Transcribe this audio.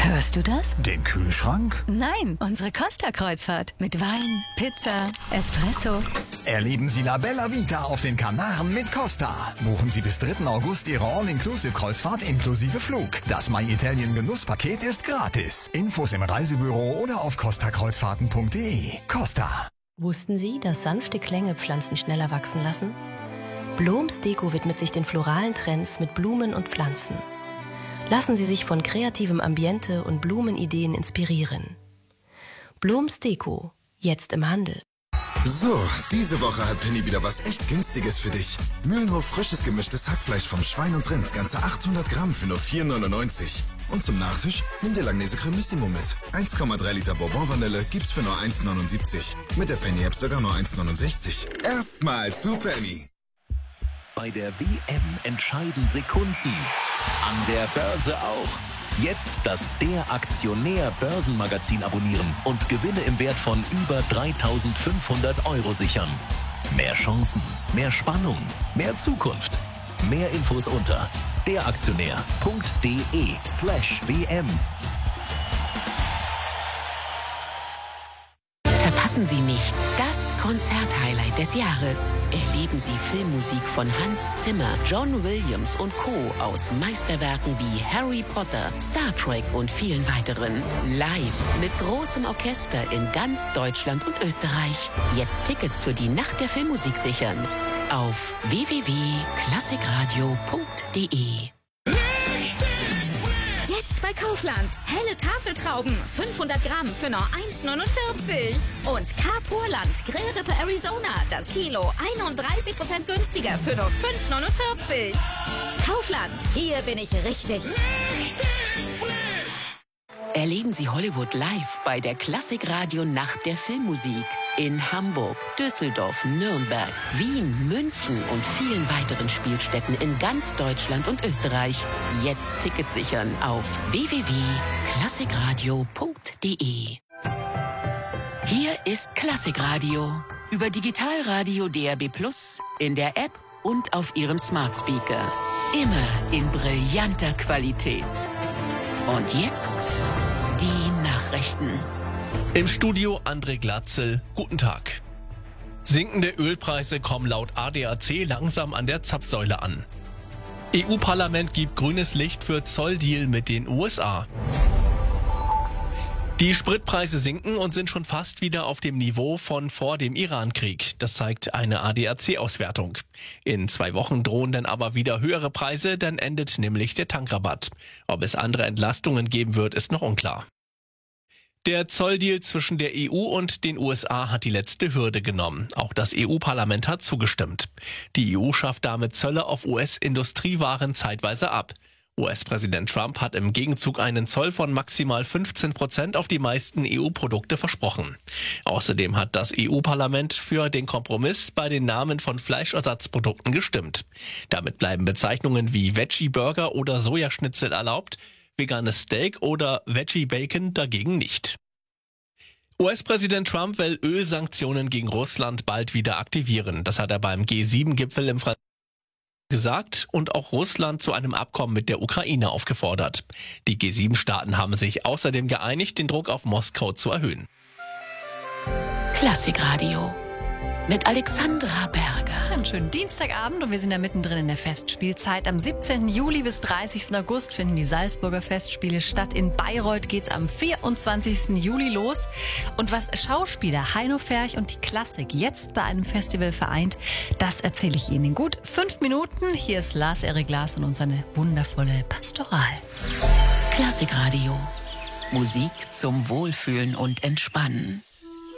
Hörst du das? Den Kühlschrank? Nein, unsere Costa-Kreuzfahrt. Mit Wein, Pizza, Espresso. Erleben Sie La Bella Vita auf den Kanaren mit Costa. Buchen Sie bis 3. August Ihre All-Inclusive-Kreuzfahrt inklusive Flug. Das My Italien Genusspaket ist gratis. Infos im Reisebüro oder auf costakreuzfahrten.de. Costa. Wussten Sie, dass sanfte Klänge Pflanzen schneller wachsen lassen? Bloms Deko widmet sich den floralen Trends mit Blumen und Pflanzen. Lassen Sie sich von kreativem Ambiente und Blumenideen inspirieren. Bloms Deko, jetzt im Handel. So, diese Woche hat Penny wieder was echt Günstiges für dich. Mühlenhof frisches gemischtes Hackfleisch vom Schwein und Rind, ganze 800 Gramm für nur 4,99. Und zum Nachtisch nimm dir Langnese Cremissimo mit. 1,3 Liter Bourbon-Vanille gibt's für nur 1,79. Mit der Penny-App sogar nur 1,69. Erstmal zu Penny. Bei der WM entscheiden Sekunden. An der Börse auch. Jetzt das Der Aktionär Börsenmagazin abonnieren und Gewinne im Wert von über 3.500 € sichern. Mehr Chancen, mehr Spannung, mehr Zukunft. Mehr Infos unter deraktionär.de/WM. Verpassen Sie nicht das Konzerthighlight des Jahres. Erleben Sie Filmmusik von Hans Zimmer, John Williams und Co. aus Meisterwerken wie Harry Potter, Star Trek und vielen weiteren. Live mit großem Orchester in ganz Deutschland und Österreich. Jetzt Tickets für die Nacht der Filmmusik sichern. Auf www.klassikradio.de. Jetzt bei Kaufland. Helle Tafeltrauben, 500 Gramm für nur 1,49. Und Carpurland Grillrippe Arizona, das Kilo 31% günstiger für nur 5,49. Kaufland, hier bin ich richtig. Erleben Sie Hollywood live bei der Klassikradio Nacht der Filmmusik. In Hamburg, Düsseldorf, Nürnberg, Wien, München und vielen weiteren Spielstätten in ganz Deutschland und Österreich. Jetzt Tickets sichern auf www.klassikradio.de. Hier ist Klassikradio. Über Digitalradio DAB+, in der App und auf Ihrem Smart Speaker. Immer in brillanter Qualität. Und jetzt die Nachrichten. Im Studio André Glatzel. Guten Tag. Sinkende Ölpreise kommen laut ADAC langsam an der Zapfsäule an. EU-Parlament gibt grünes Licht für Zolldeal mit den USA. Die Spritpreise sinken und sind schon fast wieder auf dem Niveau von vor dem Iran-Krieg. Das zeigt eine ADAC-Auswertung. In 2 Wochen drohen dann aber wieder höhere Preise, dann endet nämlich der Tankrabatt. Ob es andere Entlastungen geben wird, ist noch unklar. Der Zolldeal zwischen der EU und den USA hat die letzte Hürde genommen. Auch das EU-Parlament hat zugestimmt. Die EU schafft damit Zölle auf US-Industriewaren zeitweise ab. US-Präsident Trump hat im Gegenzug einen Zoll von maximal 15% auf die meisten EU-Produkte versprochen. Außerdem hat das EU-Parlament für den Kompromiss bei den Namen von Fleischersatzprodukten gestimmt. Damit bleiben Bezeichnungen wie Veggie-Burger oder Sojaschnitzel erlaubt, veganes Steak oder Veggie-Bacon dagegen nicht. US-Präsident Trump will Ölsanktionen gegen Russland bald wieder aktivieren. Das hat er beim G7-Gipfel im gesagt und auch Russland zu einem Abkommen mit der Ukraine aufgefordert. Die G7-Staaten haben sich außerdem geeinigt, den Druck auf Moskau zu erhöhen. Klassikradio mit Alexandra Berger. Einen schönen Dienstagabend und wir sind ja mittendrin in der Festspielzeit. Am 17. Juli bis 30. August finden die Salzburger Festspiele statt. In Bayreuth geht's am 24. Juli los. Und was Schauspieler Heino Ferch und die Klassik jetzt bei einem Festival vereint, das erzähle ich Ihnen in gut 5 Minuten. Hier ist Lars-Erik Larsson und seine wundervolle Pastoral. Klassikradio. Musik zum Wohlfühlen und Entspannen.